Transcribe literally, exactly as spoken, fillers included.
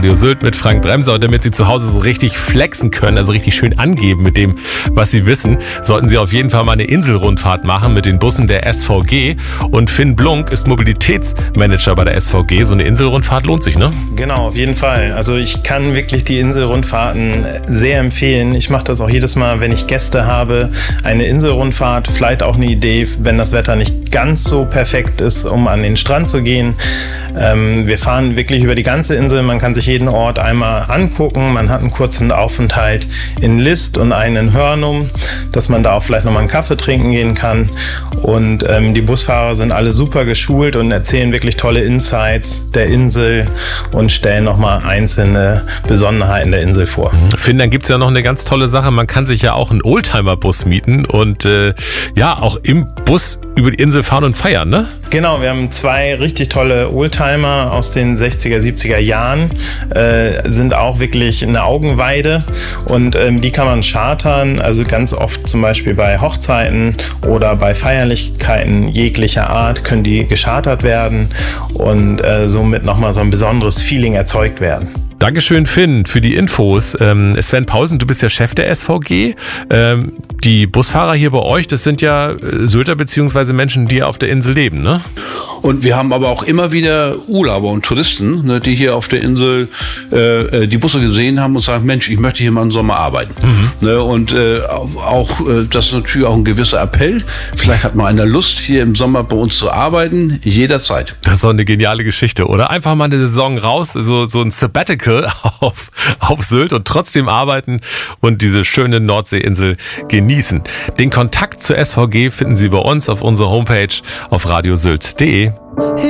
Radio Sylt mit Frank Bremser. Und damit Sie zu Hause so richtig flexen können, also richtig schön angeben mit dem, was Sie wissen, sollten Sie auf jeden Fall mal eine Inselrundfahrt machen mit den Bussen der S V G. Und Finn Blunk ist Mobilitätsmanager bei der S V G. So eine Inselrundfahrt lohnt sich, ne? Genau, auf jeden Fall. Also ich kann wirklich die Inselrundfahrten sehr empfehlen. Ich mache das auch jedes Mal, wenn ich Gäste habe. Eine Inselrundfahrt, vielleicht auch eine Idee, wenn das Wetter nicht ganz so perfekt ist, um an den Strand zu gehen. Ähm, wir fahren wirklich über die ganze Insel. Man kann sich jeden Ort einmal angucken. Man hat einen kurzen Aufenthalt in List und einen in Hörnum, dass man da auch vielleicht nochmal einen Kaffee trinken gehen kann. Und ähm, die Busfahrer sind alle super geschult und erzählen wirklich tolle Insights der Insel und stellen nochmal einzelne Besonderheiten der Insel vor. Finn, dann gibt es ja noch eine ganz tolle Sache. Man kann sich ja auch einen Oldtimer-Bus mieten und äh, ja, auch im Bus über die Insel fahren und feiern, ne? Genau, wir haben zwei richtig tolle Oldtimer aus den sechziger, siebziger Jahren, äh, sind auch wirklich eine Augenweide und ähm, die kann man chartern, also ganz oft zum Beispiel bei Hochzeiten oder bei Feierlichkeiten jeglicher Art können die geschartert werden und äh, somit nochmal so ein besonderes Feeling erzeugt werden. Dankeschön, Finn, für die Infos. Ähm, Sven Pausen, du bist ja Chef der S V G. Ähm, die Busfahrer hier bei euch, das sind ja Sylter beziehungsweise Menschen, die auf der Insel leben, ne? Und wir haben aber auch immer wieder Urlauber und Touristen, ne, die hier auf der Insel äh, die Busse gesehen haben und sagen, Mensch, ich möchte hier mal im Sommer arbeiten. Mhm. Ne, und äh, auch, äh, das ist natürlich auch ein gewisser Appell. Vielleicht hat mal einer Lust, hier im Sommer bei uns zu arbeiten, jederzeit. Das ist doch eine geniale Geschichte, oder? Einfach mal eine Saison raus, so, so ein Sabbatical auf, auf Sylt und trotzdem arbeiten und diese schöne Nordseeinsel genießen. Den Kontakt zur S V G finden Sie bei uns auf unserer Homepage auf radiosylt punkt de.